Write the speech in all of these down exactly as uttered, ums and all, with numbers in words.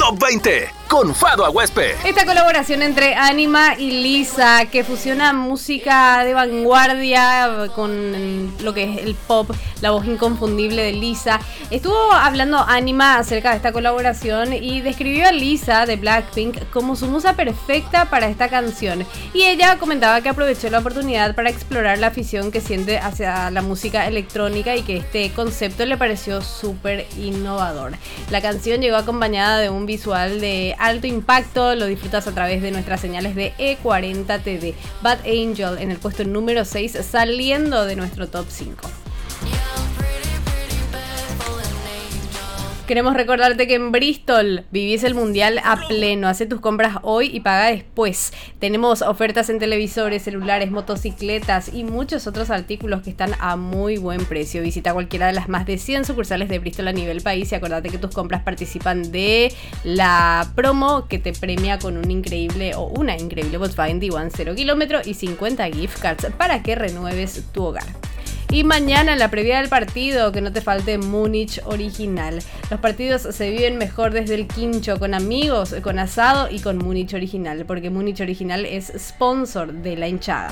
Top veinte con Fado Aguespe. Esta colaboración entre Anima y Lisa, que fusiona música de vanguardia con lo que es el pop, la voz inconfundible de Lisa. Estuvo hablando Anima acerca de esta colaboración y describió a Lisa de Blackpink como su musa perfecta para esta canción. Y ella comentaba que aprovechó la oportunidad para explorar la afición que siente hacia la música electrónica y que este concepto le pareció súper innovador. La canción llegó acompañada de un visual de alto impacto, lo disfrutas a través de nuestras señales de E cuarenta T V. Bad Angel en el puesto número seis, saliendo de nuestro top cinco. Queremos recordarte que en Bristol vivís el mundial a pleno. Hace tus compras hoy y paga después. Tenemos ofertas en televisores, celulares, motocicletas y muchos otros artículos que están a muy buen precio. Visita cualquiera de las más de cien sucursales de Bristol a nivel país y acordate que tus compras participan de la promo que te premia con un increíble o una increíble Volkswagen D uno cero kilómetro y cincuenta gift cards para que renueves tu hogar. Y mañana en la previa del partido, que no te falte Múnich Original. Los partidos se viven mejor desde el quincho, con amigos, con asado y con Múnich Original, porque Múnich Original es sponsor de la hinchada.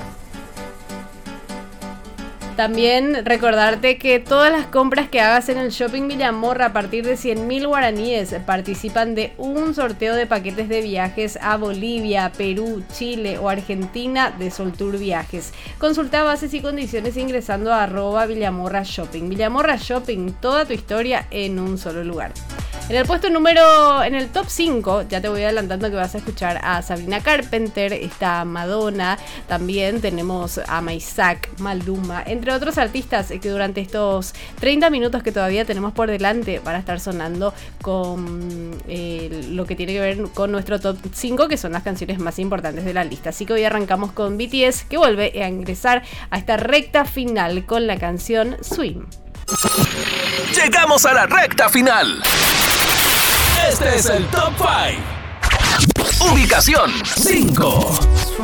También recordarte que todas las compras que hagas en el Shopping Villamorra a partir de cien mil guaraníes participan de un sorteo de paquetes de viajes a Bolivia, Perú, Chile o Argentina de Soltour Viajes. Consulta bases y condiciones ingresando a arroba Villamorra Shopping. Villamorra Shopping, toda tu historia en un solo lugar. En el puesto número, en el top cinco, ya te voy adelantando que vas a escuchar a Sabrina Carpenter, está Madonna, también tenemos a Maysak, Maluma, entre otros artistas que durante estos treinta minutos que todavía tenemos por delante van a estar sonando con eh, lo que tiene que ver con nuestro top cinco, que son las canciones más importantes de la lista. Así que hoy arrancamos con B T S, que vuelve a ingresar a esta recta final con la canción Swim. Llegamos a la recta final. Este es el Top cinco. Ubicación cinco.